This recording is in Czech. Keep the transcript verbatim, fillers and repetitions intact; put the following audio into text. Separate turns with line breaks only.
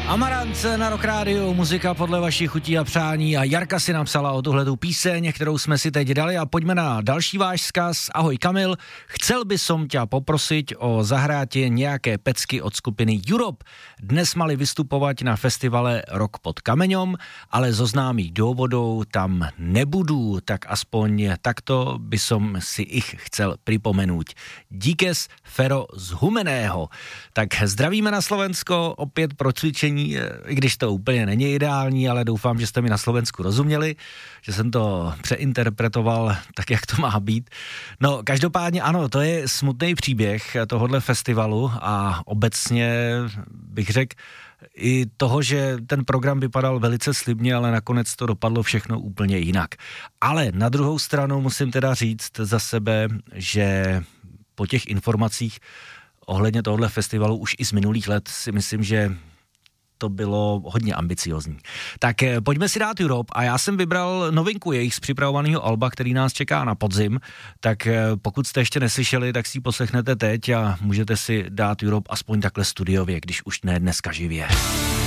Amarant na Rock Rádiu, muzika podle vašich chutí a přání a Jarka si napsala o tuhletu píseň, kterou jsme si teď dali a pojďme na další váš vzkaz. Ahoj Kamil, chcel by som ťa poprosiť o zahrátie nejaké pecky od skupiny Europe. Dnes mali vystupovať na festivale Rock pod kameňom, ale zo známých dôvodov tam nebudú, tak aspoň takto by som si ich chcel pripomenúť. Díkes Fero z Humeného. Tak zdravíme na Slovensko, opět pro cvičení, i když to úplně není ideální, ale doufám, že jste mi na Slovensku rozuměli, že jsem to přeinterpretoval tak, jak to má být. No, každopádně ano, to je smutný příběh tohodle festivalu a obecně bych řekl i toho, že ten program vypadal velice slibně, ale nakonec to dopadlo všechno úplně jinak. Ale na druhou stranu musím teda říct za sebe, že po těch informacích ohledně tohohle festivalu už i z minulých let si myslím, že to bylo hodně ambiciozní. Tak pojďme si dát Europe a já jsem vybral novinku jejich z připravovaného alba, který nás čeká na podzim, tak pokud jste ještě neslyšeli, tak si ji poslechnete teď a můžete si dát Europe aspoň takhle studiově, když už ne dneska živě.